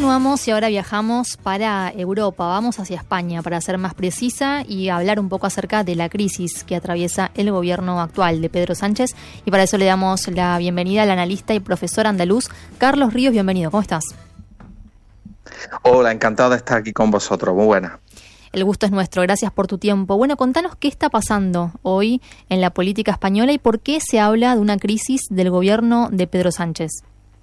Continuamos y ahora viajamos para Europa, vamos hacia España para ser más precisa y hablar un poco acerca de la crisis que atraviesa el gobierno actual de Pedro Sánchez, y para eso le damos la bienvenida al analista y profesor andaluz Carlos Ríos. Bienvenido, ¿cómo estás? Hola, encantado de estar aquí con vosotros, muy buena. El gusto es nuestro, gracias por tu tiempo. Bueno, contanos qué está pasando hoy en la política española y por qué se habla de una crisis del gobierno de Pedro Sánchez.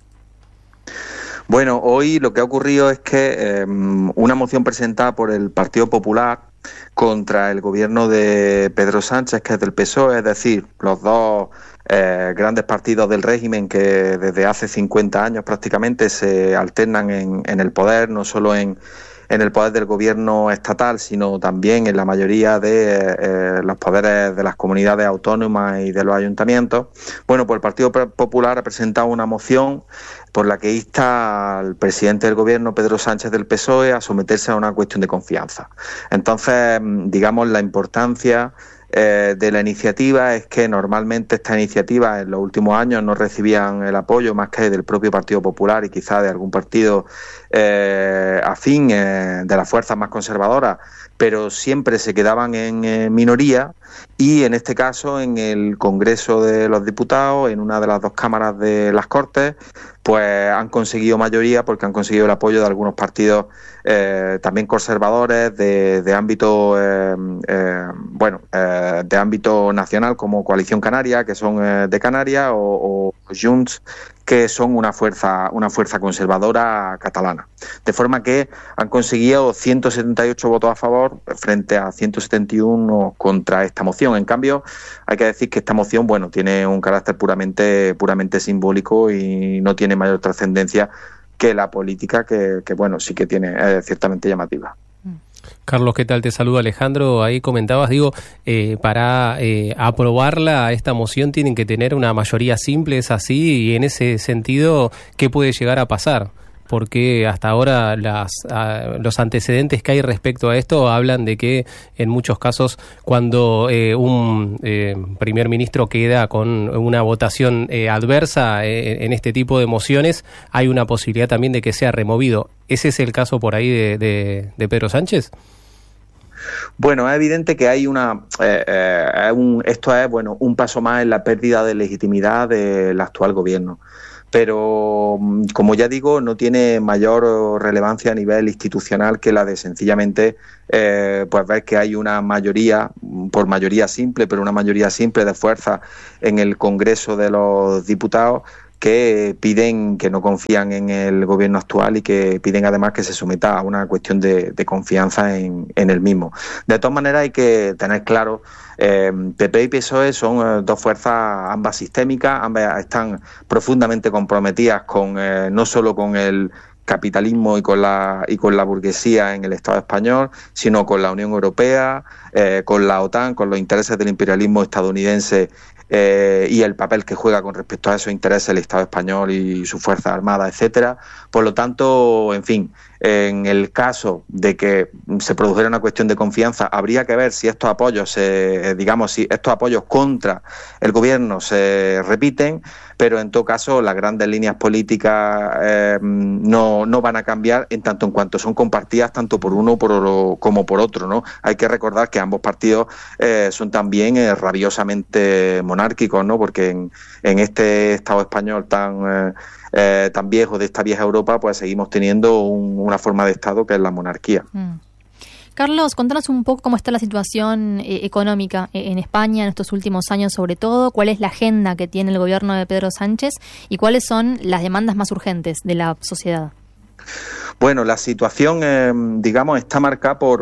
Bueno, hoy lo que ha ocurrido es que una moción presentada por el Partido Popular contra el gobierno de Pedro Sánchez, que es del PSOE, es decir, los dos grandes partidos del régimen que desde hace 50 años prácticamente se alternan en el poder, no solo en el poder del gobierno estatal, sino también en la mayoría de los poderes de las comunidades autónomas y de los ayuntamientos. Bueno, pues el Partido Popular ha presentado una moción por la que insta al presidente del gobierno, Pedro Sánchez del PSOE, a someterse a una cuestión de confianza. Entonces, digamos, la importancia de la iniciativa es que normalmente estas iniciativas en los últimos años no recibían el apoyo más que del propio Partido Popular y quizá de algún partido afín de las fuerzas más conservadoras, pero siempre se quedaban en minoría, y en este caso en el Congreso de los Diputados, en una de las dos cámaras de las Cortes, pues han conseguido mayoría porque han conseguido el apoyo de algunos partidos también conservadores de ámbito de ámbito nacional, como Coalición Canaria, que son de Canarias, o Junts, que son una fuerza conservadora catalana. De forma que han conseguido 178 votos a favor frente a 171 contra esta moción. En cambio, hay que decir que esta moción, bueno, tiene un carácter puramente simbólico y no tiene mayor trascendencia que la política, que bueno, sí que tiene ciertamente llamativa. Carlos, ¿qué tal? Te saluda Alejandro. Ahí comentabas, para aprobarla, esta moción tienen que tener una mayoría simple, ¿es así? Y en ese sentido, ¿qué puede llegar a pasar? Porque hasta ahora los antecedentes que hay respecto a esto hablan de que en muchos casos cuando un primer ministro queda con una votación adversa en este tipo de mociones, hay una posibilidad también de que sea removido. ¿Ese es el caso por ahí de Pedro Sánchez? Bueno, es evidente que hay esto es un paso más en la pérdida de legitimidad del actual gobierno. Pero, como ya digo, no tiene mayor relevancia a nivel institucional que la de sencillamente pues ver que hay una mayoría, por mayoría simple, pero una mayoría simple de fuerza en el Congreso de los Diputados, que piden, que no confían en el gobierno actual y que piden además que se someta a una cuestión de confianza en el mismo. De todas maneras, hay que tener claro, PP y PSOE son dos fuerzas ambas sistémicas, ambas están profundamente comprometidas con no solo con el capitalismo y con la burguesía en el Estado español, sino con la Unión Europea, con la OTAN, con los intereses del imperialismo estadounidense y el papel que juega con respecto a esos intereses el Estado español y sus fuerzas armadas, etcétera. Por lo tanto, en fin, en el caso de que se produjera una cuestión de confianza, habría que ver si estos apoyos, si estos apoyos contra el gobierno se repiten, pero en todo caso las grandes líneas políticas no van a cambiar en tanto en cuanto son compartidas tanto por uno como por otro, ¿no? Hay que recordar que ambos partidos son también rabiosamente monárquicos, ¿no? Porque en este Estado español tan viejo, de esta vieja Europa, pues seguimos teniendo una forma de Estado que es la monarquía. Carlos, contanos un poco cómo está la situación económica en España en estos últimos años, sobre todo, cuál es la agenda que tiene el gobierno de Pedro Sánchez y cuáles son las demandas más urgentes de la sociedad. Bueno, la situación, está marcada por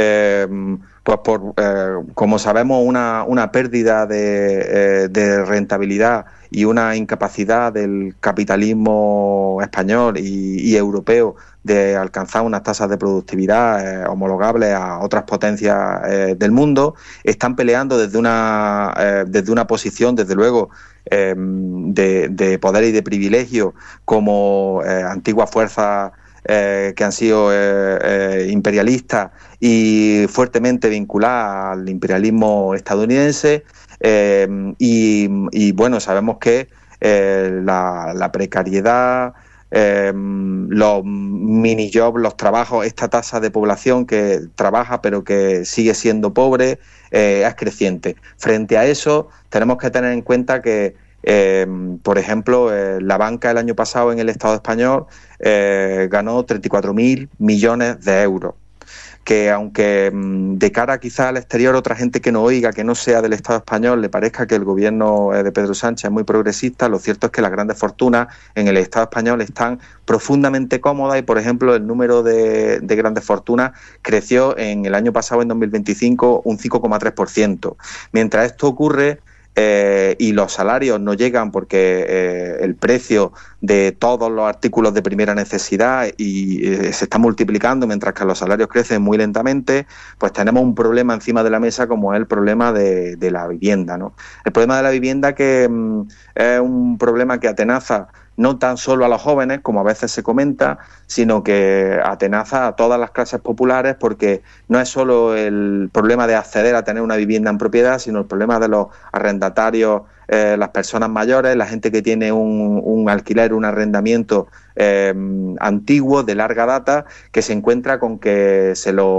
como sabemos, una pérdida de rentabilidad y una incapacidad del capitalismo español y europeo de alcanzar unas tasas de productividad homologables a otras potencias del mundo. Están peleando desde una posición, desde luego, de poder y de privilegio, como antiguas fuerzas que han sido imperialistas y fuertemente vinculadas al imperialismo estadounidense, y bueno, sabemos que la precariedad, los mini jobs, los trabajos, esta tasa de población que trabaja pero que sigue siendo pobre es creciente. Frente a eso tenemos que tener en cuenta que por ejemplo, la banca el año pasado en el Estado español ganó 34.000 millones de euros, que aunque de cara quizá al exterior otra gente que no oiga, que no sea del Estado español, le parezca que el gobierno de Pedro Sánchez es muy progresista, lo cierto es que las grandes fortunas en el Estado español están profundamente cómodas y, por ejemplo, el número de grandes fortunas creció en el año pasado, en 2025, un 5,3%. Mientras esto ocurre, y los salarios no llegan porque el precio de todos los artículos de primera necesidad se está multiplicando mientras que los salarios crecen muy lentamente, pues tenemos un problema encima de la mesa como es el problema de la vivienda, ¿no? El problema de la vivienda que es un problema que atenaza no tan solo a los jóvenes, como a veces se comenta, sino que atenaza a todas las clases populares, porque no es solo el problema de acceder a tener una vivienda en propiedad, sino el problema de los arrendatarios, las personas mayores, la gente que tiene un alquiler, un arrendamiento antiguo, de larga data, que se encuentra con que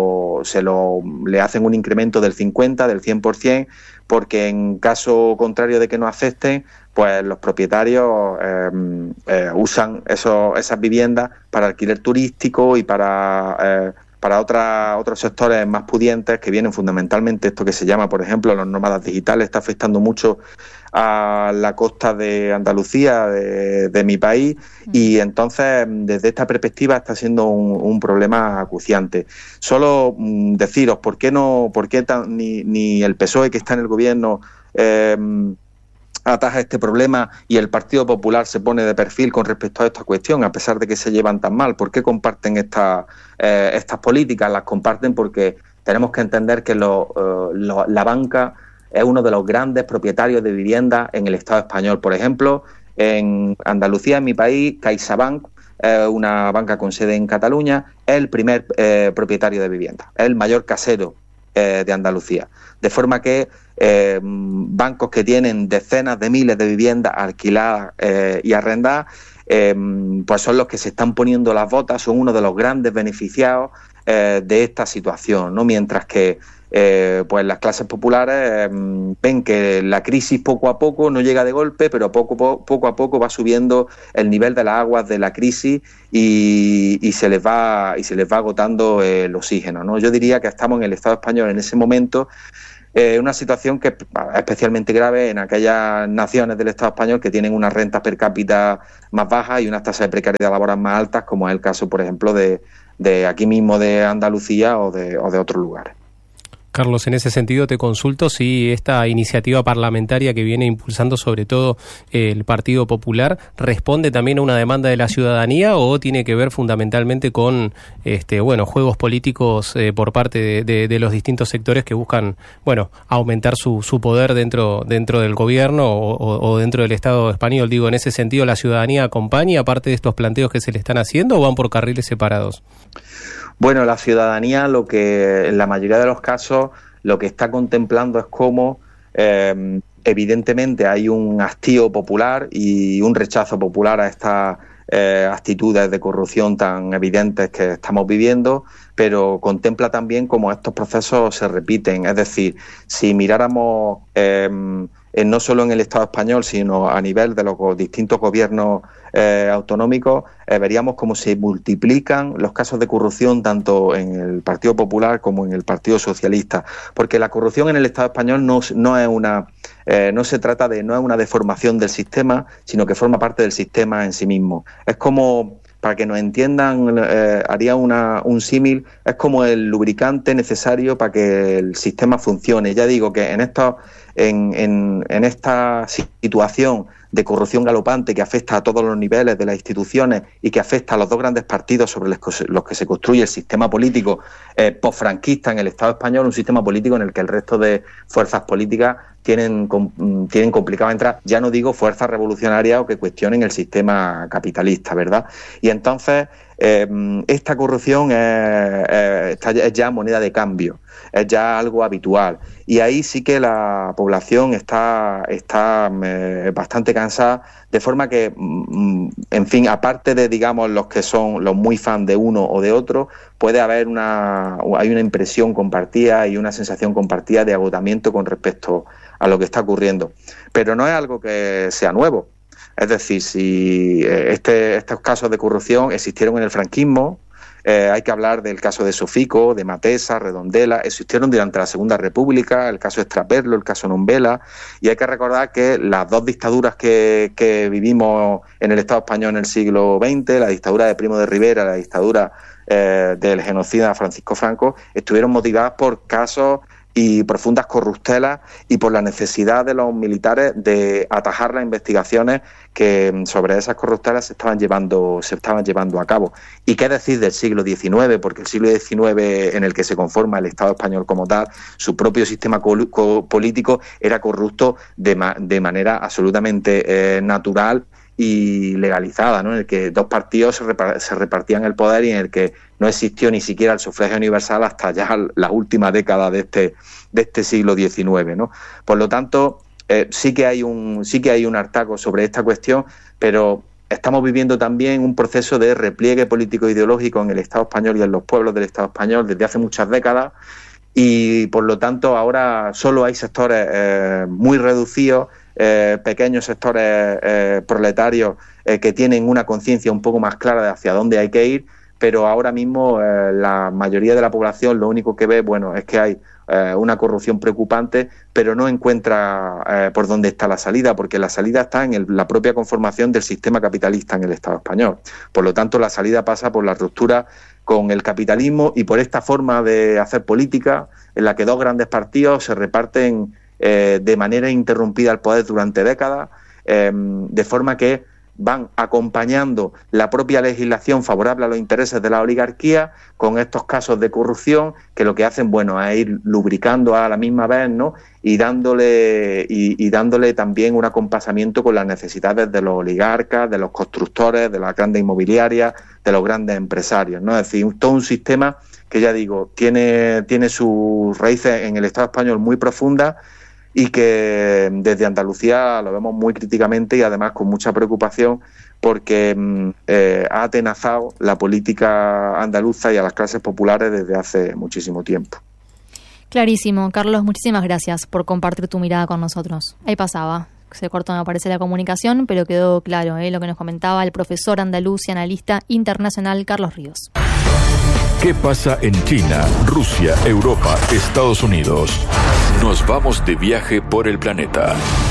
le hacen un incremento del 50%, del 100%, porque en caso contrario de que no acepten, pues los propietarios usan esas viviendas para alquiler turístico y para otros sectores más pudientes que vienen fundamentalmente, esto que se llama, por ejemplo, los nómadas digitales, está afectando mucho a la costa de Andalucía, de mi país, y entonces desde esta perspectiva está siendo un problema acuciante. Solo deciros por qué ni el PSOE, que está en el gobierno, ataja este problema y el Partido Popular se pone de perfil con respecto a esta cuestión, a pesar de que se llevan tan mal. ¿Por qué comparten estas políticas? Las comparten porque tenemos que entender que la banca es uno de los grandes propietarios de vivienda en el Estado español. Por ejemplo, en Andalucía, en mi país, CaixaBank, una banca con sede en Cataluña, es el primer propietario de vivienda, es el mayor casero de Andalucía. De forma que bancos que tienen decenas de miles de viviendas alquiladas y arrendadas, pues son los que se están poniendo las botas, son uno de los grandes beneficiados de esta situación, ¿no? Mientras que pues las clases populares ven que la crisis poco a poco no llega de golpe, pero poco a poco va subiendo el nivel de las aguas de la crisis y se les va agotando el oxígeno, ¿no? Yo diría que estamos en el Estado español en ese momento, una situación que es especialmente grave en aquellas naciones del Estado español que tienen unas rentas per cápita más bajas y unas tasas de precariedad laboral más altas, como es el caso, por ejemplo, de aquí mismo de Andalucía o de otros lugares. Carlos, en ese sentido te consulto si esta iniciativa parlamentaria que viene impulsando sobre todo el Partido Popular responde también a una demanda de la ciudadanía o tiene que ver fundamentalmente con juegos políticos por parte de los distintos sectores que buscan aumentar su poder dentro del gobierno o dentro del Estado español. Digo, en ese sentido, ¿la ciudadanía acompaña aparte de estos planteos que se le están haciendo o van por carriles separados? Bueno, la ciudadanía, lo que en la mayoría de los casos lo que está contemplando es cómo evidentemente hay un hastío popular y un rechazo popular a estas actitudes de corrupción tan evidentes que estamos viviendo, pero contempla también cómo estos procesos se repiten. Es decir, si miráramos no solo en el Estado español, sino a nivel de los distintos gobiernos autonómicos, veríamos cómo se multiplican los casos de corrupción tanto en el Partido Popular como en el Partido Socialista, porque la corrupción en el Estado español no es una deformación del sistema, sino que forma parte del sistema en sí mismo. Es como, para que nos entiendan, haría un símil, es como el lubricante necesario para que el sistema funcione. Ya digo que en esta situación de corrupción galopante que afecta a todos los niveles de las instituciones y que afecta a los dos grandes partidos sobre los que se construye el sistema político posfranquista en el Estado español, un sistema político en el que el resto de fuerzas políticas tienen complicado entrar, ya no digo fuerzas revolucionarias o que cuestionen el sistema capitalista, ¿verdad? Y entonces esta corrupción es ya moneda de cambio, es ya algo habitual, y ahí sí que la población está bastante cansada De forma que, en fin, aparte de, digamos, los que son los muy fan de uno o de otro, puede haber hay una impresión compartida y una sensación compartida de agotamiento con respecto a lo que está ocurriendo. Pero no es algo que sea nuevo. Es decir, si estos casos de corrupción existieron en el franquismo, hay que hablar del caso de Sofico, de Matesa, Redondela, existieron durante la Segunda República, el caso Extraperlo, el caso Nombela, y hay que recordar que las dos dictaduras que vivimos en el Estado español en el siglo XX, la dictadura de Primo de Rivera, la dictadura del genocida Francisco Franco, estuvieron motivadas por casos y profundas corruptelas y por la necesidad de los militares de atajar las investigaciones que sobre esas corruptelas se estaban llevando a cabo. ¿Y qué decir del siglo XIX? Porque el siglo XIX, en el que se conforma el Estado español como tal, su propio sistema político era corrupto de manera absolutamente natural y legalizada, ¿no? En el que dos partidos se repartían el poder y en el que no existió ni siquiera el sufragio universal hasta ya la última década de este siglo XIX, ¿no? Por lo tanto, sí que hay un hartazgo sobre esta cuestión, pero estamos viviendo también un proceso de repliegue político-ideológico en el Estado español y en los pueblos del Estado español desde hace muchas décadas, y por lo tanto ahora solo hay sectores muy reducidos, pequeños sectores proletarios que tienen una conciencia un poco más clara de hacia dónde hay que ir, pero ahora mismo la mayoría de la población lo único que ve, bueno, es que hay una corrupción preocupante, pero no encuentra por dónde está la salida, porque la salida está en la propia conformación del sistema capitalista en el Estado español. Por lo tanto, la salida pasa por la ruptura con el capitalismo y por esta forma de hacer política en la que dos grandes partidos se reparten de manera interrumpida el poder durante décadas, de forma que van acompañando la propia legislación favorable a los intereses de la oligarquía con estos casos de corrupción que lo que hacen, bueno, es ir lubricando a la misma vez, ¿no? Y dándole también un acompasamiento con las necesidades de los oligarcas, de los constructores, de las grandes inmobiliarias, de los grandes empresarios, ¿no? Es decir, todo un sistema que, ya digo, tiene sus raíces en el Estado español muy profundas y que desde Andalucía lo vemos muy críticamente y además con mucha preocupación porque ha atenazado la política andaluza y a las clases populares desde hace muchísimo tiempo. Clarísimo. Carlos, muchísimas gracias por compartir tu mirada con nosotros. Ahí pasaba. Se cortó, me parece, la comunicación, pero quedó claro lo que nos comentaba el profesor andaluz y analista internacional Carlos Ríos. ¿Qué pasa en China, Rusia, Europa, Estados Unidos? Nos vamos de viaje por el planeta.